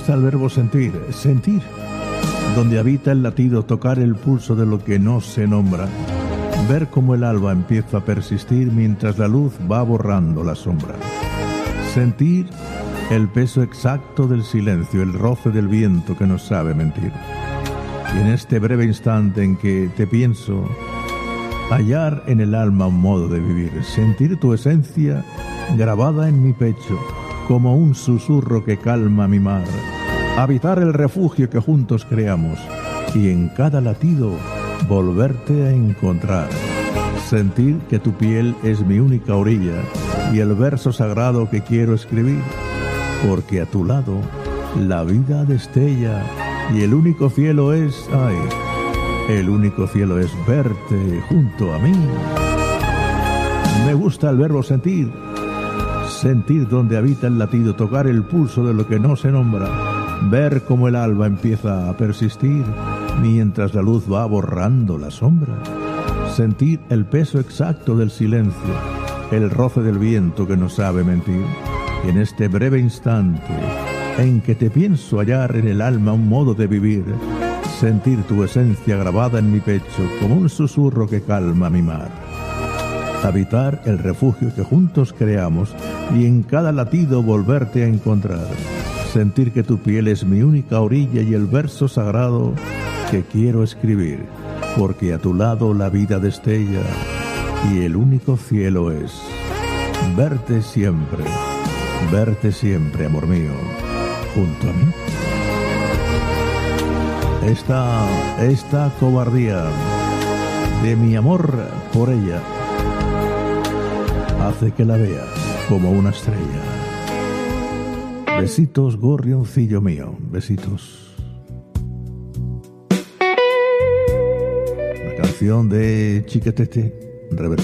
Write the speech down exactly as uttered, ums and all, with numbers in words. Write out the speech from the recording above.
gusta el verbo sentir, sentir, donde habita el latido, tocar el pulso de lo que no se nombra, ver cómo el alba empieza a persistir mientras la luz va borrando la sombra. Sentir el peso exacto del silencio, el roce del viento que no sabe mentir. Y en este breve instante en que te pienso, hallar en el alma un modo de vivir, sentir tu esencia grabada en mi pecho, como un susurro que calma mi mar, habitar el refugio que juntos creamos y en cada latido volverte a encontrar, sentir que tu piel es mi única orilla y el verso sagrado que quiero escribir, porque a tu lado la vida destella y el único cielo es, ay, el único cielo es verte junto a mí. Me gusta el verbo sentir, sentir donde habita el latido, tocar el pulso de lo que no se nombra, ver cómo el alba empieza a persistir mientras la luz va borrando la sombra, sentir el peso exacto del silencio, el roce del viento que no sabe mentir. Y en este breve instante en que te pienso hallar en el alma un modo de vivir, sentir tu esencia grabada en mi pecho como un susurro que calma mi mar, habitar el refugio que juntos creamos y en cada latido volverte a encontrar, sentir que tu piel es mi única orilla y el verso sagrado que quiero escribir, porque a tu lado la vida destella y el único cielo es verte siempre, verte siempre, amor mío, junto a mí. Esta, esta cobardía de mi amor por ella hace que la veas como una estrella. Besitos, gorrioncillo mío, besitos. La canción de Chiquetete, reversión.